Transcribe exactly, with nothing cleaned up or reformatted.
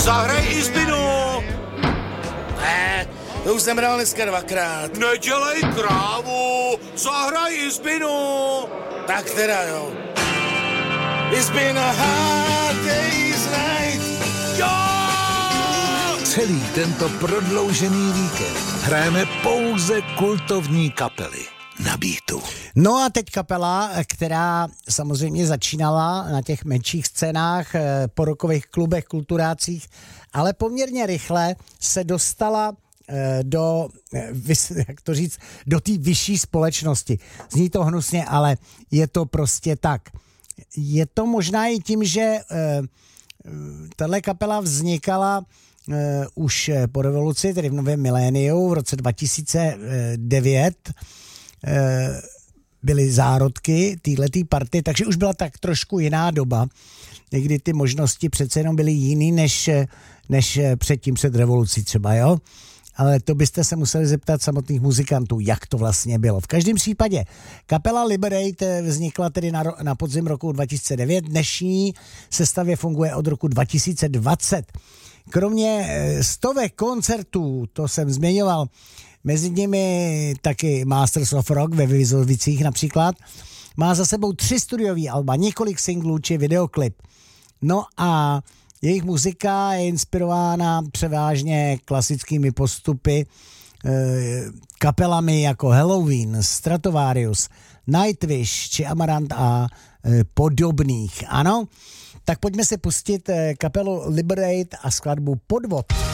Zahraj Izbinu. Ne, to už jsem hrál dneska dvakrát. Nedělej krávu, zahraj Izbinu. Tak teda jo. It's been a hard day's night. Jo! Celý tento prodloužený víkend hrajeme pouze kultovní kapely na Beatu. No a teď kapela, která samozřejmě začínala na těch menších scénách, po rokových klubech, kulturácích, ale poměrně rychle se dostala do, jak to říct, do té vyšší společnosti. Zní to hnusně, ale je to prostě tak. Je to možná i tím, že tahle kapela vznikala uh, už po revoluci, tedy v novém miléniu, v roce dva tisíce devět uh, byly zárodky téhletý party, takže už byla tak trošku jiná doba, někdy ty možnosti přece jenom byly jiný než, než předtím, před revolucí třeba, jo? Ale to byste se museli zeptat samotných muzikantů, jak to vlastně bylo. V každém případě kapela Liberate vznikla tedy na, na podzim roku dva tisíce devět, dnešní sestavě funguje od roku dva tisíce dvacet. Kromě stovek koncertů, to jsem zmiňoval, mezi nimi taky Masters of Rock ve Vizovicích například, má za sebou tři studiový alba, několik singlů či videoklip. No a jejich muzika je inspirována převážně klasickými postupy, kapelami jako Halloween, Stratovarius, Nightwish či Amarant a podobných. Ano, tak pojďme si pustit kapelu Liberate a skladbu Podvod.